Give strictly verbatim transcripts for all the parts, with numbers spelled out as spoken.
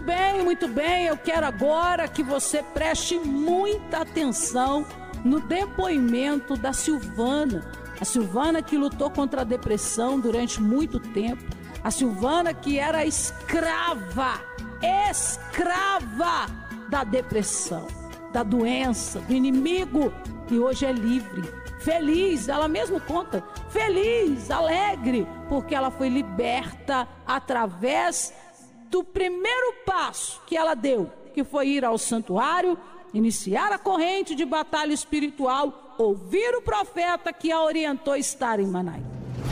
bem, muito bem. Eu quero agora que você preste muita atenção no depoimento da Silvana. A Silvana que lutou contra a depressão durante muito tempo. A Silvana que era escrava, escrava da depressão, da doença, do inimigo, e hoje é livre, feliz, ela mesma conta, feliz, alegre, porque ela foi liberta através do primeiro passo que ela deu, que foi ir ao santuário, iniciar a corrente de batalha espiritual, ouvir o profeta que a orientou a estar em Manaim.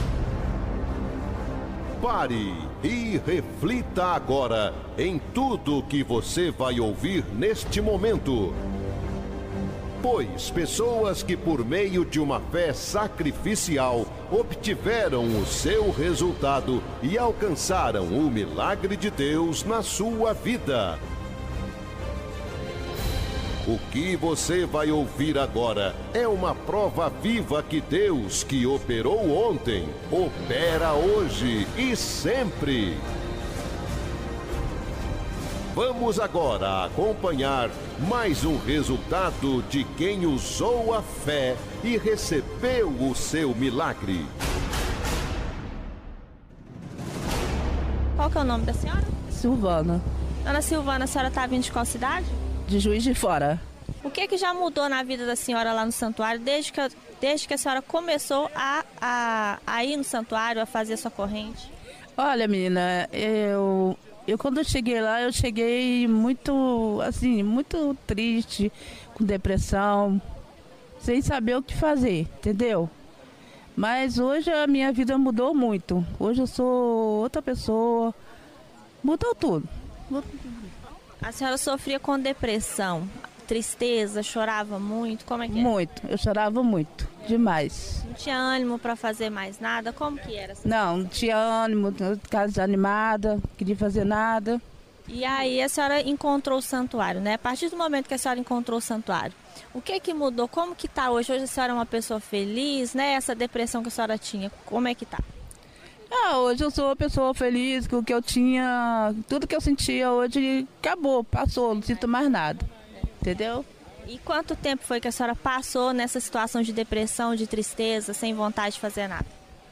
Pare e reflita agora em tudo que você vai ouvir neste momento. Pois pessoas que por meio de uma fé sacrificial obtiveram o seu resultado e alcançaram o milagre de Deus na sua vida. O que você vai ouvir agora é uma prova viva que Deus, que operou ontem, opera hoje e sempre. Vamos agora acompanhar mais um resultado de quem usou a fé e recebeu o seu milagre. Qual que é o nome da senhora? Silvana. Dona Silvana, a senhora está vindo de qual cidade? De Juiz de Fora. O que que já mudou na vida da senhora lá no santuário desde que, desde que a senhora começou a, a, a ir no santuário, a fazer a sua corrente? Olha, menina, eu, eu quando eu cheguei lá, eu cheguei muito, assim, muito triste, com depressão, sem saber o que fazer, entendeu? Mas hoje a minha vida mudou muito. Hoje eu sou outra pessoa, mudou tudo. Mudou tudo. A senhora sofria com depressão, tristeza, chorava muito, como é que era? Muito, eu chorava muito, demais. Não tinha ânimo para fazer mais nada, como que era? Não, não tinha ânimo, casa desanimada, não queria fazer nada. E aí a senhora encontrou o santuário, né? A partir do momento que a senhora encontrou o santuário, o que que mudou? Como que tá hoje? Hoje a senhora é uma pessoa feliz, né? Essa depressão que a senhora tinha, como é que tá? Ah, hoje eu sou uma pessoa feliz, que o que eu tinha, tudo que eu sentia hoje acabou, passou, não sinto mais nada, entendeu? E quanto tempo foi que a senhora passou nessa situação de depressão, de tristeza, sem vontade de fazer nada?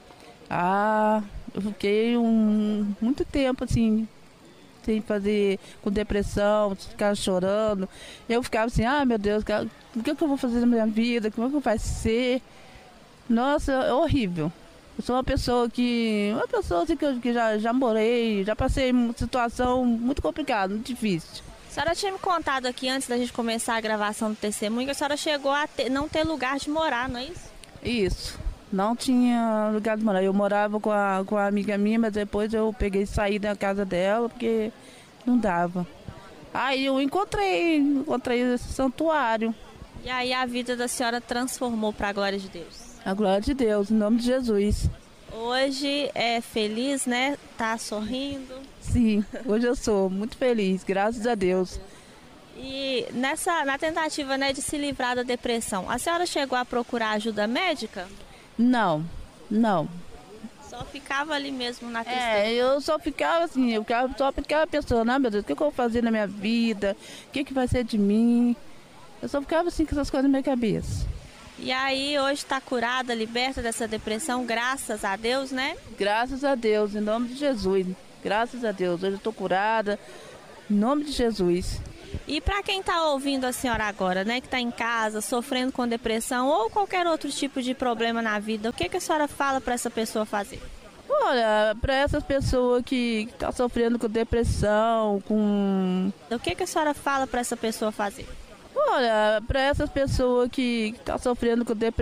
Ah, eu fiquei um, muito tempo assim, sem fazer, com depressão, ficar chorando. Eu ficava assim, ah meu Deus, o que, é que eu vou fazer na minha vida, como é que vai ser? Nossa, é horrível. Eu sou uma pessoa que, uma pessoa assim que, eu, que já, já morei, já passei uma situação muito complicada, muito difícil. A senhora tinha me contado aqui, antes da gente começar a gravação do testemunho, que a senhora chegou a ter, não ter lugar de morar, não é isso? Isso, não tinha lugar de morar. Eu morava com a, com a amiga minha, mas depois eu peguei e saí da casa dela, porque não dava. Aí eu encontrei, encontrei esse santuário. E aí a vida da senhora transformou para a glória de Deus? A glória de Deus, em nome de Jesus. Hoje é feliz, né? Tá sorrindo. Sim, hoje eu sou muito feliz, graças a Deus. E nessa, na tentativa, né, de se livrar da depressão, a senhora chegou a procurar ajuda médica? Não, não. Só ficava ali mesmo na tristeza? É, eu só ficava assim, eu ficava, só ficava pensando, ah meu Deus, o que eu vou fazer na minha vida? O que, que vai ser de mim? Eu só ficava assim com essas coisas na minha cabeça. E aí hoje está curada, liberta dessa depressão, graças a Deus, né? Graças a Deus, em nome de Jesus. Graças a Deus, hoje eu estou curada, em nome de Jesus. E para quem está ouvindo a senhora agora, né, que está em casa, sofrendo com depressão ou qualquer outro tipo de problema na vida, o que, que a senhora fala para essa pessoa fazer? Olha, para essas pessoas que estão tá sofrendo com depressão, com... O que, que a senhora fala para essa pessoa fazer? Olha, para essas pessoas que estão tá sofrendo com depressão,